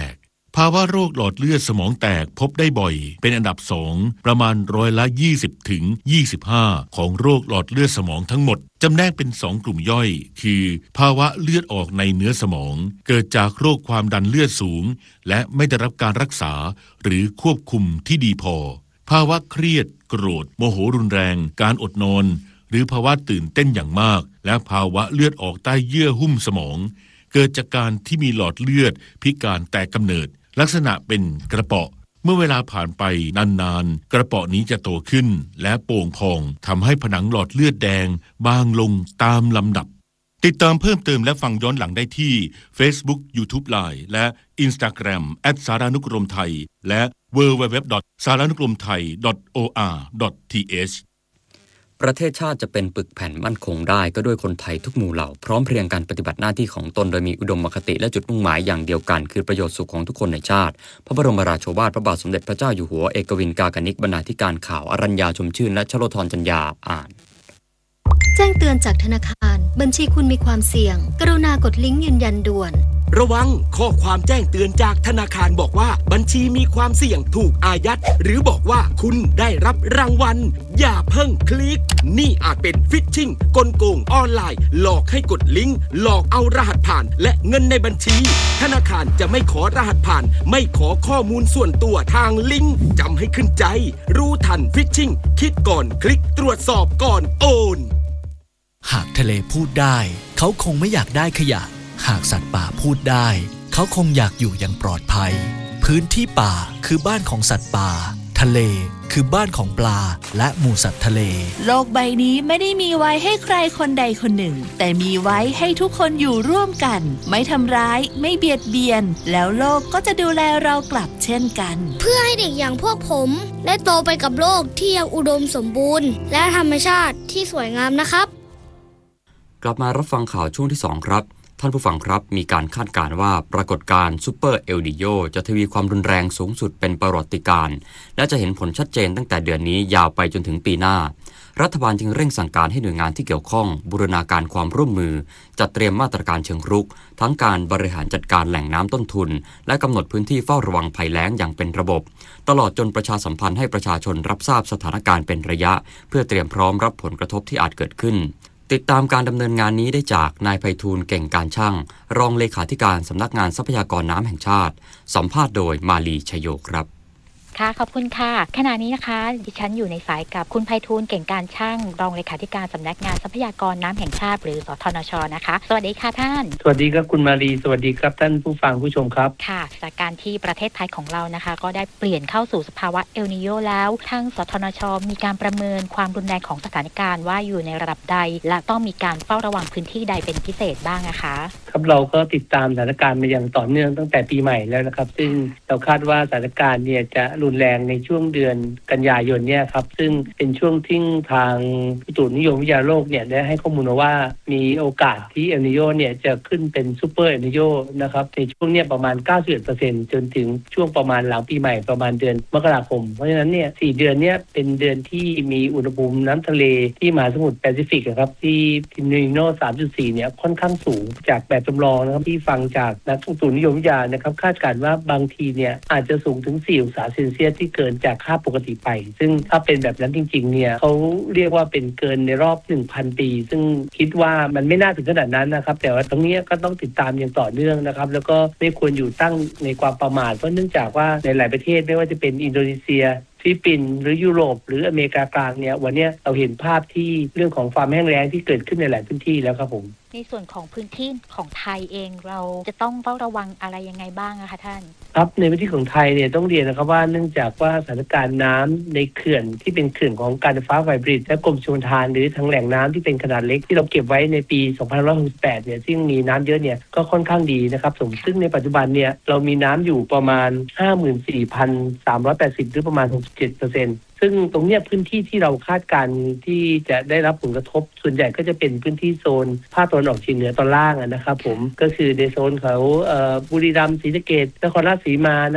ภาวะโรคหลอดเลือดสมองแตกพบได้บ่อยเป็นอันดับสองประมาณร้อยละยี่สิบถึงยี่สิบห้าของโรคหลอดเลือดสมองทั้งหมดจำแนกเป็นสองกลุ่มย่อยคือภาวะเลือดออกในเนื้อสมองเกิดจากโรคความดันเลือดสูงและไม่ได้รับการรักษาหรือควบคุมที่ดีพอภาวะเครียดโกรธโมโหรุนแรงการอดนอนหรือภาวะตื่นเต้นอย่างมากและภาวะเลือดออกใต้เยื่อหุ้มสมองเกิดจากการที่มีหลอดเลือดพิการแต่กำเนิดลักษณะเป็นกระเปาะเมื่อเวลาผ่านไปนานๆกระเปาะนี้จะโตขึ้นและโป่งพองทำให้ผนังหลอดเลือดแดงบางลงตามลำดับติดตามเพิ่มเติมและฟังย้อนหลังได้ที่ Facebook YouTube Line และ Instagram แอท สารานุกรมไทยและ ดับเบิลยู ดับเบิลยู ดับเบิลยู ดอท สารานุกรมไทย ดอท โอ อาร์ ดอท ที เอชประเทศชาติจะเป็นปึกแผ่นมั่นคงได้ก็ด้วยคนไทยทุกหมู่เหล่าพร้อมเพรียงกันปฏิบัติหน้าที่ของตนโดยมีอุดมคติและจุดมุ่งหมายอย่างเดียวกันคือประโยชน์สุขของทุกคนในชาติพระบรมราโชวาทพระบาทสมเด็จพระเจ้าอยู่หัวเอกวินกากนิกบรรณาธิการข่าวอรัญญาชมชื่นและชโลธรจัญญาอ่านแจ้งเตือนจากธนาคารบัญชีคุณมีความเสี่ยงกรุณากดลิงก์ยืนยันด่วนระวังข้อความแจ้งเตือนจากธนาคารบอกว่าบัญชีมีความเสี่ยงถูกอายัดหรือบอกว่าคุณได้รับรางวัลอย่าเพิ่งคลิกนี่อาจเป็นฟิชชิงกลโกงออนไลน์หลอกให้กดลิงก์หลอกเอารหัสผ่านและเงินในบัญชีธนาคารจะไม่ขอรหัสผ่านไม่ขอข้อมูลส่วนตัวทางลิงก์จำให้ขึ้นใจรู้ทันฟิชชิงคิดก่อนคลิกตรวจสอบก่อนโอนหากทะเลพูดได้เขาคงไม่อยากได้ขยะหากสัตว์ป่าพูดได้เขาคงอยากอยู่อย่างปลอดภัยพื้นที่ป่าคือบ้านของสัตว์ป่าทะเลคือบ้านของปลาและหมู่สัตว์ทะเลโลกใบนี้ไม่ได้มีไว้ให้ใครคนใดคนหนึ่งแต่มีไว้ให้ทุกคนอยู่ร่วมกันไม่ทำร้ายไม่เบียดเบียนแล้วโลกก็จะดูแลเรากลับเช่นกันเพื่อให้เด็กอย่างพวกผมได้โตไปกับโลกที่ยังอุดมสมบูรณ์และธรรมชาติที่สวยงามนะครับกลับมารับฟังข่าวช่วงที่สองครับท่านผู้ฟังครับมีการคาดการณ์ว่าปรากฏการณ์ซูเปอร์เอลนิโญจะทวีความรุนแรงสูงสุดเป็นประวัติการณ์และจะเห็นผลชัดเจนตั้งแต่เดือนนี้ยาวไปจนถึงปีหน้ารัฐบาลจึงเร่งสั่งการให้หน่วยงานที่เกี่ยวข้องบูรณาการความร่วมมือจัดเตรียมมาตรการเชิงรุกทั้งการบริหารจัดการแหล่งน้ำต้นทุนและกำหนดพื้นที่เฝ้าระวังภัยแล้งอย่างเป็นระบบตลอดจนประชาสัมพันธ์ให้ประชาชนรับทราบสถานการณ์เป็นระยะเพื่อเตรียมพร้อมรับผลกระทบที่อาจเกิดขึ้นติดตามการดำเนินงานนี้ได้จากนายไพฑูรย์เก่งการช่างรองเลขาธิการสำนักงานทรัพยากรน้ำแห่งชาติสัมภาษณ์โดยมาลีชโยครับค่ะขอบคุณค่ะขณะนี้นะคะดิฉันอยู่ในสายกับคุณไพฑูรย์เก่งการช่างรองเลขาธิการสำนักงานทรัพยากรน้ำแห่งชาติหรือสทนชนะคะสวัสดีค่ะท่านสวัสดีครับคุณมาลีสวัสดีครับท่านผู้ฟังผู้ชมครับค่ะจากการที่ประเทศไทยของเรานะคะก็ได้เปลี่ยนเข้าสู่สภาวะเอลนิโญแล้วทางสทนชมีการประเมินความรุนแรงของสถานการณ์ว่าอยู่ในระดับใดและต้องมีการเฝ้าระวังพื้นที่ใดเป็นพิเศษบ้างนะคะครับเราก็ติดตามสถานการณ์มาอย่างต่อเนื่องตั้งแต่ปีใหม่แล้วนะครับซึ่งเราคาดว่าสถานการณ์เนี่ยจะรุนแรงในช่วงเดือนกันยายนเนี่ยครับซึ่งเป็นช่วงที่ทางอุตุนิยมวิทยาโลกเนี่ยได้ให้ข้อมูลว่ามีโอกาสที่เอลนิโญเนี่ยจะขึ้นเป็นซูเปอร์เอลนิโญนะครับในช่วงเนี้ยประมาณ เก้าสิบเอ็ดเปอร์เซ็นต์ จนถึงช่วงประมาณหลังปีใหม่ประมาณเดือนมกราคมเพราะฉะนั้นเนี่ยสี่เดือนเนี้ยเป็นเดือนที่มีอุณหภูมิน้ำทะเลที่มหาสมุทรแปซิฟิกครับที่เอลนิโญ สามจุดสี่ เนี่ยค่อนข้างสูงจากแบบจำลองนะครับที่ฟังจากนักอุตุนิยมวิทยานะครับคาดการณ์ว่าบางทีเนี่ยอาจจะสูงถึงสี่องศาเซลเซียสที่เกินจากค่าปกติไปซึ่งถ้าเป็นแบบนั้นจริงๆเนี่ยเขาเรียกว่าเป็นเกินในรอบ หนึ่งพัน ปีซึ่งคิดว่ามันไม่น่าถึงขนาดนั้นนะครับแต่ว่าตรงนี้ก็ต้องติดตามอย่างต่อเนื่องนะครับแล้วก็ไม่ควรอยู่ตั้งในความประมาทเพราะเนื่องจากว่าในหลายประเทศไม่ว่าจะเป็นอินโดนีเซียฟิลิปปินส์หรือยุโรปหรืออเมริกากลางเนี่ยวันนี้เราเห็นภาพที่เรื่องของความแห้งแล้งที่เกิดขึ้นในหลายพื้นที่แล้วครับผมในส่วนของพื้นที่ของไทยเองเราจะต้องเฝ้าระวังอะไรยังไงบ้างอะคะท่านครับในพื้นที่ของไทยเนี่ยต้องเรียนนะครับว่าเนื่องจากว่าสถานการณ์น้ำในเขื่อนที่เป็นเขื่อนของการไฟฟ้าฝ่ายผลิตและกรมชลประทานหรือทั้งแหล่งน้ำที่เป็นขนาดเล็กที่เราเก็บไว้ในปีสองพันห้าร้อยหกสิบแปดเนี่ยซึ่งมีน้ำเยอะเนี่ยก็ค่อนข้างดีนะครับซึ่งในปัจจุบันเนี่ยเรามีน้ำอยู่ประมาณ ห้าหมื่นสี่พันสามร้อยแปดสิบ หรือประมาณ หกสิบเจ็ดเปอร์เซ็นต์ซึ่งตรงเนี้ยพื้นที่ที่เราคาดการณ์ที่จะได้รับผลกระทบส่วนใหญ่ก็จะเป็นพื้นที่โซนภาคตะวันออกเฉียงเหนือตอนล่างนะครับผมก็คือในโซนเขาเอ่อบุรีรัมย์ศรีสะเกษนครราชสีมานะครับ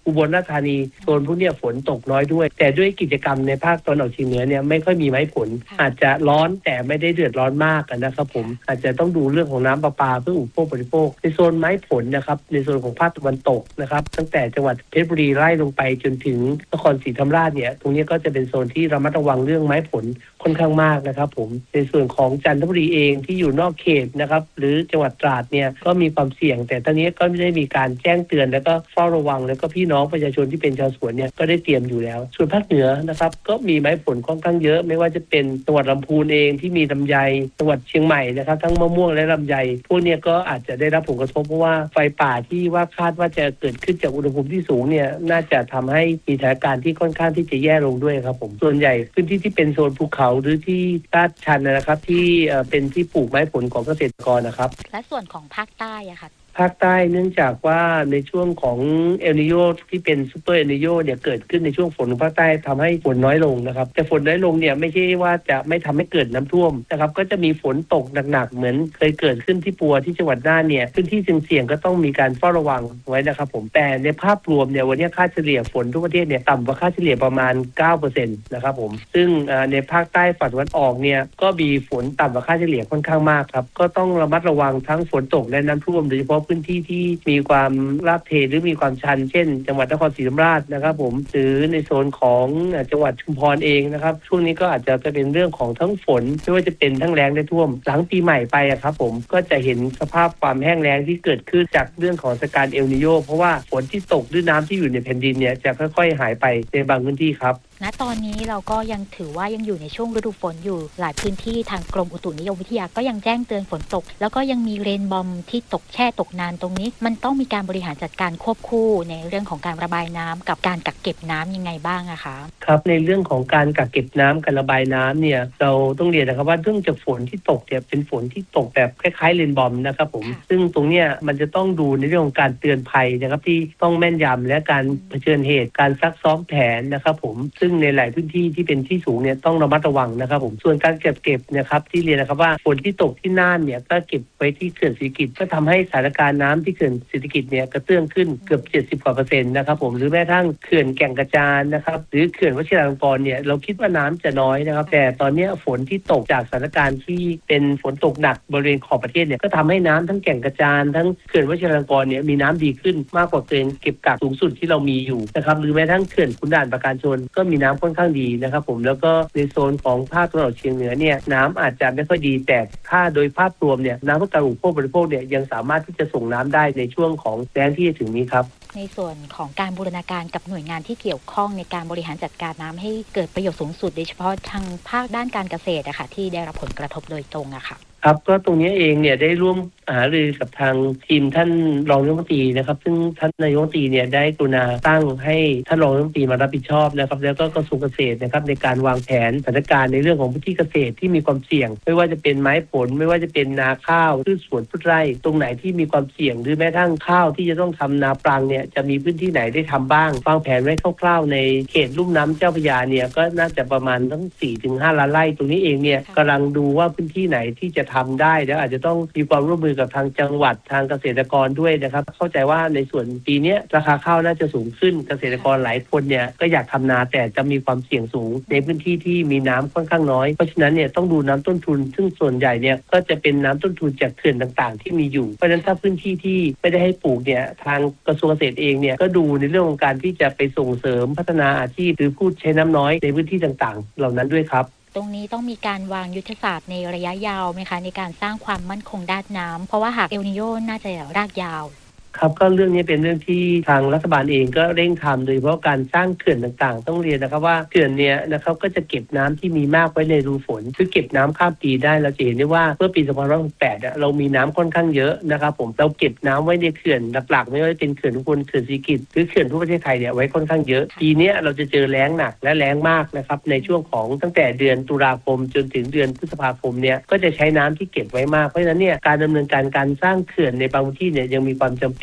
อุบลราชธานีโซนพวกนี้ฝนตกน้อยด้วยแต่ด้วยกิจกรรมในภาคตะวันออกเฉียงเหนือเนี่ยไม่ค่อยมีไม้ผลอาจจะร้อนแต่ไม่ได้เดือดร้อนมากนะครับผมอาจจะต้องดูเรื่องของน้ำประปาเพื่ออุปโภคบริโภคในโซนไม้ผลนะครับในโซนของภาคตะวันตกนะครับตั้งแต่จังหวัดเพชรบุรีไล่ลงไปจนถึงนครศรีธรรมราชเนี่ยตรงนี้ก็จะเป็นโซนที่ระมัดระวังเรื่องไม้ผลค่อนข้างมากนะครับผมในส่วนของจันทบุรีเองที่อยู่นอกเขตนะครับหรือจังหวัดตราดเนี่ยก็มีความเสี่ยงแต่ตอนนี้ก็ไม่ได้มีการแจ้งเตือนแล้วก็เฝ้าระวังแล้วก็พี่น้องประชาชนที่เป็นชาวสวนเนี่ยก็ได้เตรียมอยู่แล้วส่วนภาคเหนือนะครับก็มีไม้ผลค่อนข้างเยอะไม่ว่าจะเป็นจังหวัดลำพูนเองที่มีลำไยจังหวัดเชียงใหม่นะครับทั้งมะม่วงและลำไยพวกนี้ก็อาจจะได้รับผลกระทบเพราะว่าไฟป่าที่ว่าคาดว่าจะเกิดขึ้นจากอุณหภูมิที่สูงเนี่ยน่าจะทำให้มีสถานการณ์ที่ค่อนข้างที่จะแย่ลงด้วยครับผมส่วนใหญ่พื้นที่ที่เป็นโซนภูเขาหรือที่ลาดชันนะครับที่เป็นที่ปลูกไม้ผลของเกษตรกรนะครับและส่วนของภาคใต้อะค่ะภาคใต้เนื่องจากว่าในช่วงของเอลนิโญที่เป็นซูเปอร์เอลนิโญเนี่ยเกิดขึ้นในช่วงฝนของภาคใต้ทำให้ฝนน้อยลงนะครับแต่ฝนน้อยลงเนี่ยไม่ใช่ว่าจะไม่ทำให้เกิดน้ำท่วมนะครับก็จะมีฝนตกหนักๆเหมือนเคยเกิดขึ้นที่ปัวที่จังหวัดน่านเนี่ยพื้นที่เสี่ยงๆก็ต้องมีการเฝ้าระวังไว้นะครับผมแต่ในภาพรวมเนี่ยวันนี้ค่าเฉลี่ยฝนทุกประเทศเนี่ยต่ำกว่าค่าเฉลี่ยประมาณ เก้าเปอร์เซ็นต์ นะครับผมซึ่งในภาคใต้ฝั่งตะวันออกเนี่ยก็มีฝนต่ำกว่าค่าเฉลี่ยค่อนข้างมากครับก็ต้องระมัดระวังทั้งฝนตกและน้ำท่วมโดยเฉพาะพื้นที่ที่มีความลาดเทหรือมีความชันเช่นจังหวัดนครศรีธรรมราชนะครับผมหรือในโซนของจังหวัดชุมพรเองนะครับช่วงนี้ก็อาจจะเป็นเรื่องของทั้งฝนไม่ว่าจะเป็นทั้งแล้งและท่วมหลังปีใหม่ไปอะครับผมก็จะเห็นสภาพความแห้งแล้งที่เกิดขึ้นจากเรื่องของสถานการณ์เอลนิโญเพราะว่าฝนที่ตกหรือน้ำที่อยู่ในแผ่นดินเนี่ยจะค่อยๆหายไปในบางพื้นที่ครับณตอนนี้เราก็ยังถือว่ายังอยู่ในช่วงฤดูฝนอยู่หลายพื้นที่ทางกรมอุตุนิยมวิทยาก็ยังแจ้งเตือนฝนตกแล้วก็ยังมีเรนบอมที่ตกแช่ตกนานตรงนี้มันต้องมีการบริหารจัดการควบคู่ในเรื่องของการระบายน้ำกับการกักเก็บน้ำยังไงบ้างอะคะครับในเรื่องของการกักเก็บน้ำการระบายน้ำเนี่ยเราต้องเรียนนะครับว่าเรื่องจากฝนที่ตกเนี่ยเป็นฝนที่ตกแบบคล้ายๆเรนบอมนะครับผมซึ่งตรงเนี้ยมันจะต้องดูในเรื่องของการเตือนภัยนะครับที่ต้องแม่นยำและการเผชิญเหตุการซักซ้อมแผนนะครับผมซึ่งในหลายพื้นที่ที่เป็นที่สูงเนี่ยต้องระมัดระวังนะครับผมส่วนการเก็บเก็บนะครับที่เรียนนะครับว่าฝนที่ตกที่น่านเนี่ยก็เก็บไว้ที่เขื่อนศรีกิจก็ทำให้สถานการณ์น้ำที่เขื่อนศรีกิจเนี่ยกระเตื้องขึ้นเกือบเจ็ดสิบกว่าเปอร์เซ็นต์นะครับผมหรือแม้ทั้งเขื่อนแก่งกระจานนะครับหรือเขื่อนวชิราลงกรณ์เนี่ยเราคิดว่าน้ำจะน้อยนะครับแต่ตอนนี้ฝนที่ตกจากสถานการณ์ที่เป็นฝนตกหนักบริเวณขอบประเทศเนี่ยก็ทำให้น้ำทั้งแก่งกระจานทั้งเขื่อนวชิราลงกรณ์เนี่ยมีน้ำดีขึ้นมากกว่าเกณฑ์เก็บกักสูงสุดที่เรามีอยู่นะครับหรือแม้ทั้งเขื่อนขุนด่านปราการชนก็มีน้ำค่อนข้างดีนะครับผมแล้วก็ในโซนของภาคตะวันออกเฉียงเหนือเนี่ยน้ำอาจจะไม่ค่อยดีแต่ถ้าโดยภาพรวมเนี่ยน้ำเพื่อการอุปโภคบริโภคเนี่ยยังสามารถที่จะส่งน้ำได้ในช่วงของแล้งที่จะถึงนี้ครับในส่วนของการบูรณาการกับหน่วยงานที่เกี่ยวข้องในการบริหารจัดการน้ำให้เกิดประโยชน์สูงสุดโดยเฉพาะทางภาคด้านการเกษตรอะค่ะที่ได้รับผลกระทบโดยตรงอะค่ะครับก็ตรงนี้เองเนี่ยได้ร่วมหารือกับทางทีมท่านรองนายกรัฐมนตรีนะครับซึ่งท่านนายกรัฐมนตรีเนี่ยได้กรุณาตั้งให้ท่านรองนายกรัฐมนตรีมารับผิดชอบนะครับแล้วก็กระทรวงเกษตรนะครับในการวางแผนสถานการณ์ในเรื่องของพื้นที่เกษตรที่มีความเสี่ยงไม่ว่าจะเป็นไม้ผลไม่ว่าจะเป็นนาข้าวพืชสวนพืชไร่ตรงไหนที่มีความเสี่ยงหรือแม้ทั้งข้าวที่จะต้องทำนาปรังเนี่ยจะมีพื้นที่ไหนได้ทำบ้างวางแผนไว้คร่าวๆในเขตลุ่มน้ำเจ้าพระยาเนี่ยก็น่าจะประมาณทั้ง สี่ถึงห้า ล้านไร่ตรงนี้เองเนี่ยกำลังดูว่าพื้นที่ไหนที่จะทำได้แล้วอาจจะต้องมีความร่วมมือกับทางจังหวัดทางเกษตรกรด้วยนะครับเข้าใจว่าในส่วนปีนี้ราคาข้าวน่าจะสูงขึ้นเกษตรกรหลายคนเนี่ยก็อยากทำนาแต่จะมีความเสี่ยงสูงในพื้นที่ที่มีน้ำค่อนข้างน้อยเพราะฉะนั้นเนี่ยต้องดูน้ำต้นทุนซึ่งส่วนใหญ่เนี่ยก็จะเป็นน้ำต้นทุนจากเขื่อนต่างๆที่มีอยู่เพราะฉะนั้นถ้าพื้นที่ที่ไม่ได้ให้ปลูกเนี่ยทางกระทรวงเกษตรเองเนี่ยก็ดูในเรื่องของการที่จะไปส่งเสริมพัฒนาอาชีพหรือผู้ใช้น้ำน้อยในพื้นที่ต่างๆเหล่านั้นด้วยครับตรงนี้ต้องมีการวางยุทธศาสตร์ในระยะยาวไหมคะในการสร้างความมั่นคงด้านน้ำเพราะว่าหากเอลนิโญน่าจะรากยาวครับก็เรื่องนี้เป็นเรื่องที่ทางรัฐบาลเองก็เร่งทำโดยเฉพาะการสร้างเขื่อนต่างๆต้องเรียนนะครับว่าเขื่อนเนี้ยนะครับก็จะเก็บน้ำที่มีมากไว้ในฤดูฝนคือเก็บน้ำข้ามปีได้เราจะเห็นได้ว่าเมื่อปีสองพันห้าร้อยหกสิบแปดเรามีน้ำค่อนข้างเยอะนะครับผมเราเก็บน้ำไว้ในเขื่อนหลักๆไม่ว่าจะเป็นเขื่อนอุบลเขื่อนศรีกิจหรือเขื่อนทั่วประเทศไทยเนี่ยไว้ค่อนข้างเยอะปีนี้เราจะเจอแล้งหนักและแล้งมากนะครับในช่วงของตั้งแต่เดือนตุลาคมจนถึงเดือนพฤษภาคมเนี่ยก็จะใช้น้ำที่เก็บไว้มากเพราะฉะนั้นเนี่ยการดำเนินการการสร้างเขื่อนในบางพื้นที่เนี่ยยังมีความจำเป็น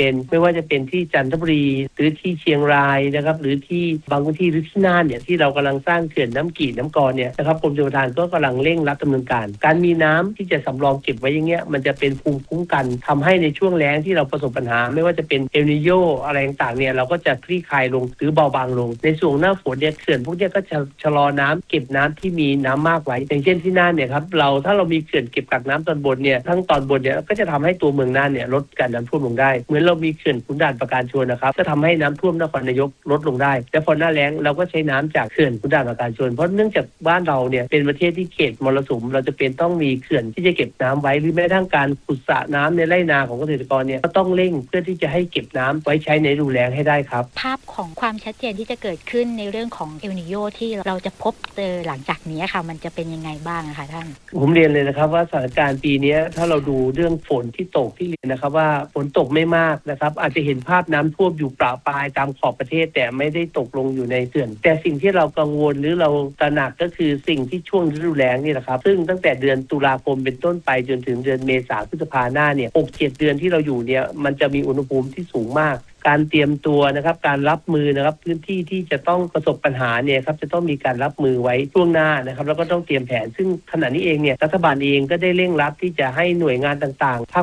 เป็นไม่ว่าจะเป็นที่จันทบุรีหรือที่เชียงรายนะครับหรือที่บางพื้นที่หรือที่น่านเนี่ยที่เรากำลังสร้างเขื่อนน้ำกี่น้ำกรเนี่ยนะครับกรมชลประทานก็กำลังเร่งรัดดำเนินการการมีน้ำที่จะสำรองเก็บไว้อย่างเงี้ยมันจะเป็นภูมิคุ้มกันทำให้ในช่วงแล้งที่เราประสบปัญหาไม่ว่าจะเป็นเอลนิโญอะไรต่างๆเนี่ยเราก็จะคลี่คลายลงหรือเบาบางลงในช่วงหน้าฝนเนี่ยเขื่อนพวกนี้ก็จะชะลอน้ำเก็บน้ำที่มีน้ำมากไว้อย่างเช่นที่น่านเนี่ยครับเราถ้าเรามีเขื่อนเก็บกักน้ำตอนบนเนี่ยทั้งตอนบนเนี่ยก็จะทำให้ตัวเมืองน่านเนี่ยลดการน้ำท่วมลงได้เหมือนเรามีเขื่อนขุนด่านปราการชลนะครับจะทำให้น้ำท่วมนครนายกลดลงได้และพอหน้าแล้งเราก็ใช้น้ำจากเขื่อนขุนด่านปราการชลเพราะเนื่องจากบ้านเราเนี่ยเป็นประเทศที่เขตมรสุมเราจะเป็นต้องมีเขื่อนที่จะเก็บน้ำไว้หรือแม้กระทั่งการขุดสระน้ำในไร่นาของเกษตรกรเนี่ยก็ต้องเร่งเพื่อที่จะให้เก็บน้ำไว้ใช้ในฤดูแล้งให้ได้ครับภาพของความชัดเจนที่จะเกิดขึ้นในเรื่องของเอลนิโญที่เราจะพบเจอหลังจากนี้ค่ะมันจะเป็นยังไงบ้างคะท่านผมเรียนเลยนะครับว่าสถานการณ์ปีนี้ถ้าเราดูเรื่องฝนที่ตกที่เรียนนะครับว่าฝนตกไม่มากนะครับอาจจะเห็นภาพน้ำท่วมอยู่ปราปรายตามขอบประเทศแต่ไม่ได้ตกลงอยู่ในเขื่อนแต่สิ่งที่เรากังวลหรือเราตระหนักก็คือสิ่งที่ช่วงฤดูแล้งนี่แหละครับซึ่งตั้งแต่เดือนตุลาคมเป็นต้นไปจนถึงเดือนเมษาพฤษภาหน้าเนี่ย หกเจ็ด เดือนที่เราอยู่เนี่ยมันจะมีอุณหภูมิที่สูงมากการเตรียมตัวนะครับการรับมือนะครับพื้นที่ที่จะต้องประสบปัญหาเนี่ยครับจะต้องมีการรับมือไว้ล่วงหน้านะครับแล้วก็ต้องเตรียมแผนซึ่งขณะนี้เองเนี่ยรัฐบาลเองก็ได้เร่งรัดที่จะให้หน่วยงานต่างๆภาค